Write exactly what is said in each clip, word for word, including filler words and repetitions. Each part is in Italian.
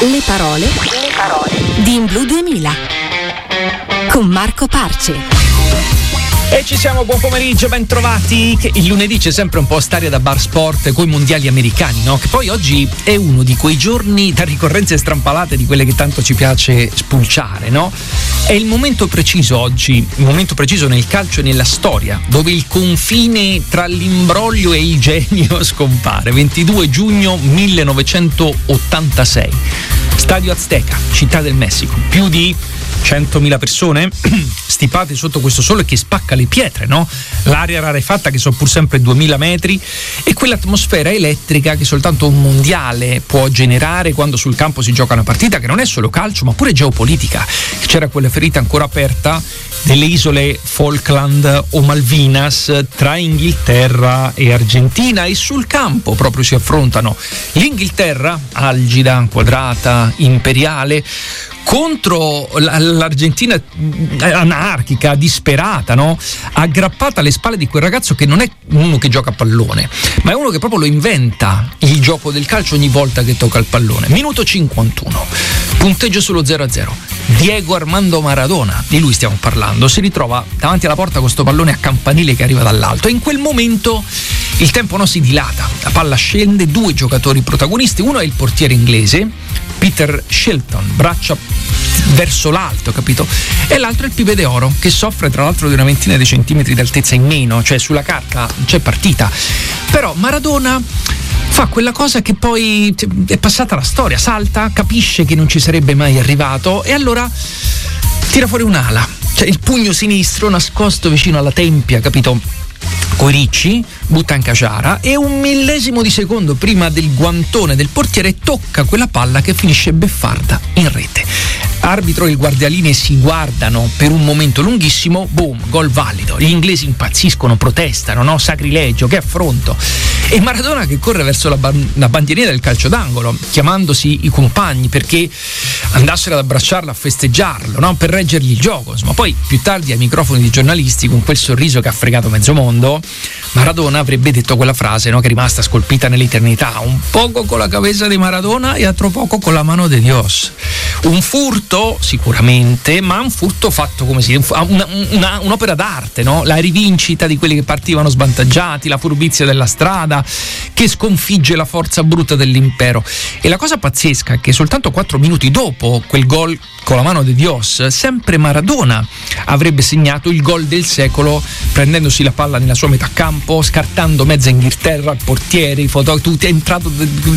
Le parole, le parole di In Blu duemila con Marco Parce. E ci siamo, buon pomeriggio, ben trovati. Che il lunedì c'è sempre un po' staria da bar sport coi mondiali americani, no? Che poi oggi è uno di quei giorni da ricorrenze strampalate di quelle che tanto ci piace spulciare, no? È il momento preciso oggi, il momento preciso nel calcio e nella storia, dove il confine tra l'imbroglio e il genio scompare. ventidue giugno millenovecentottantasei. Stadio Azteca, Città del Messico. Più di centomila persone stipate sotto questo sole che spacca le pietre, no? L'aria rarefatta che sono pur sempre duemila metri e quell'atmosfera elettrica che soltanto un mondiale può generare quando sul campo si gioca una partita che non è solo calcio ma pure geopolitica. C'era quella ferita ancora aperta delle isole Falkland o Malvinas tra Inghilterra e Argentina e sul campo proprio si affrontano l'Inghilterra, algida, quadrata, imperiale, contro l'Argentina anarchica, disperata, no? Aggrappata alle spalle di quel ragazzo che non è uno che gioca a pallone, ma è uno che proprio lo inventa il gioco del calcio ogni volta che tocca il pallone. Minuto cinquantuno, punteggio sullo zero a zero. Diego Armando Maradona, di lui stiamo parlando, si ritrova davanti alla porta con questo pallone a campanile che arriva dall'alto e in quel momento il tempo no si dilata, la palla scende, due giocatori protagonisti, uno è il portiere inglese Peter Shilton, braccia verso l'alto, capito? E l'altro è il Pibe d'Oro, che soffre tra l'altro di una ventina di centimetri di altezza in meno, cioè sulla carta c'è partita. Però Maradona fa quella cosa che poi è passata la storia, salta, capisce che non ci sarebbe mai arrivato e allora tira fuori un'ala, cioè il pugno sinistro nascosto vicino alla tempia, capito? Coi ricci, butta in caciara e un millesimo di secondo prima del guantone del portiere tocca quella palla che finisce beffarda in rete. Arbitro e il guardialine si guardano per un momento lunghissimo, boom, gol valido. Gli inglesi impazziscono, protestano, no? Sacrilegio, che affronto. E Maradona che corre verso la, ban- la bandierina del calcio d'angolo, chiamandosi i compagni perché andassero ad abbracciarlo, a festeggiarlo, no? Per reggergli il gioco. Insomma, poi più tardi ai microfoni dei giornalisti, con quel sorriso che ha fregato mezzo mondo, Maradona avrebbe detto quella frase, no? Che è rimasta scolpita nell'eternità: un poco con la cabeza di Maradona e altro poco con la mano de Dios. Un furto sicuramente, ma un furto fatto come si una, una, un'opera d'arte, no? La rivincita di quelli che partivano svantaggiati, la furbizia della strada che sconfigge la forza bruta dell'impero. E la cosa pazzesca è che soltanto quattro minuti dopo quel gol con la mano de Dios, sempre Maradona avrebbe segnato il gol del secolo, prendendosi la palla nella sua metà campo, scartando mezza Inghilterra, il portiere, i fotografi, tutti, è entrato,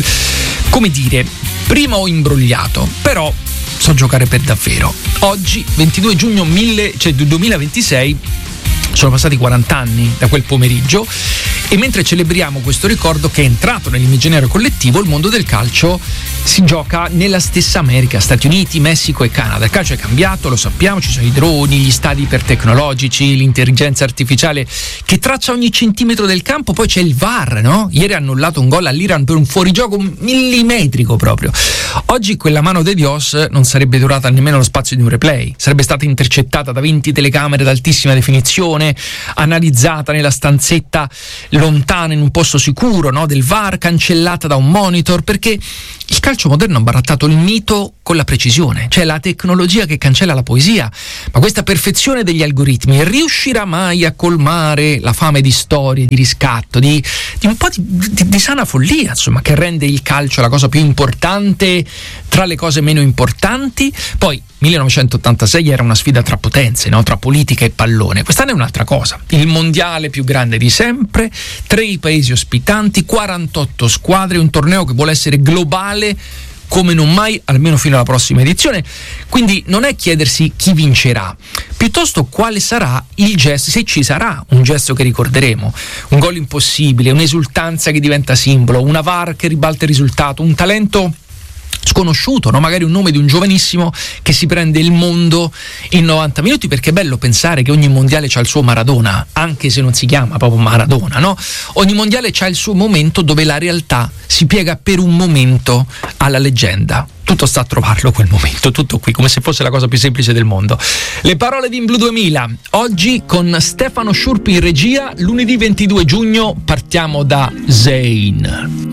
come dire, prima ho imbrogliato, però so giocare per davvero. Oggi, ventidue giugno mille, cioè duemilaventisei, sono passati quaranta anni da quel pomeriggio e mentre celebriamo questo ricordo che è entrato nell'immaginario collettivo, il mondo del calcio si gioca nella stessa America, Stati Uniti, Messico e Canada. Il calcio è cambiato, lo sappiamo, ci sono i droni, gli stadi ipertecnologici, l'intelligenza artificiale che traccia ogni centimetro del campo, poi c'è il V A R, no? Ieri ha annullato un gol all'Iran per un fuorigioco millimetrico proprio. Oggi quella mano de Dios non sarebbe durata nemmeno lo spazio di un replay, sarebbe stata intercettata da venti telecamere ad altissima definizione, analizzata nella stanzetta lontana in un posto sicuro, no? Del V A R, cancellata da un monitor, perché il calcio moderno ha barattato il mito con la precisione, cioè la tecnologia che cancella la poesia, ma questa perfezione degli algoritmi riuscirà mai a colmare la fame di storie, di riscatto, di, di un po' di, di, di sana follia, insomma, che rende il calcio la cosa più importante tra le cose meno importanti? Poi millenovecentottantasei era una sfida tra potenze, no? Tra politica e pallone. Quest'anno è un'altra cosa, il mondiale più grande di sempre, tre paesi ospitanti, quarantotto squadre, un torneo che vuole essere globale come non mai, almeno fino alla prossima edizione. Quindi non è chiedersi chi vincerà, piuttosto quale sarà il gesto, se ci sarà un gesto che ricorderemo, un gol impossibile, un'esultanza che diventa simbolo, una V A R che ribalta il risultato, un talento sconosciuto, no? Magari un nome di un giovanissimo che si prende il mondo in novanta minuti, perché è bello pensare che ogni mondiale c'ha il suo Maradona, anche se non si chiama proprio Maradona, no? Ogni mondiale c'ha il suo momento dove la realtà si piega per un momento alla leggenda. Tutto sta a trovarlo quel momento, tutto qui, come se fosse la cosa più semplice del mondo. Le parole di In Blu duemila, oggi con Stefano Sciurpi in regia, lunedì ventidue giugno partiamo da Zayn.